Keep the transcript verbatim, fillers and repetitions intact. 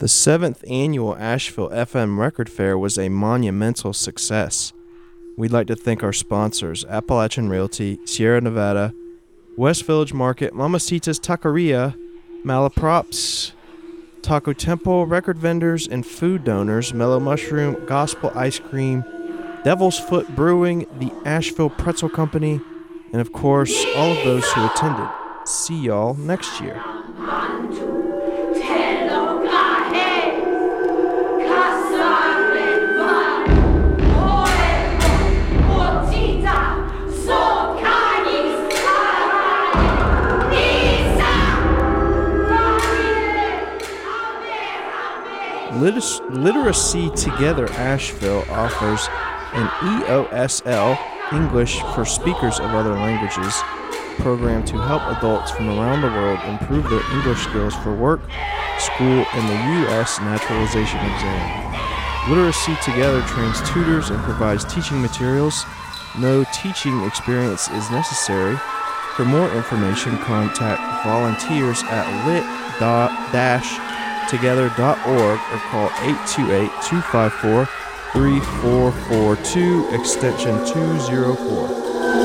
The seventh annual Asheville F M Record Fair was a monumental success. We'd like to thank our sponsors, Appalachian Realty, Sierra Nevada, West Village Market, Mamacita's Taqueria, Malaprops, Taco Temple, record vendors, and food donors, Mellow Mushroom, Gospel Ice Cream, Devil's Foot Brewing, the Asheville Pretzel Company, and of course, all of those who attended. See y'all next year. Literacy Together Asheville offers an E O S L, English for Speakers of Other Languages, program to help adults from around the world improve their English skills for work, school, and the U S naturalization exam. Literacy Together trains tutors and provides teaching materials. No teaching experience is necessary. For more information, contact volunteers at lit dash together dot org or call eight two eight, two five four, three four four two, extension two zero four.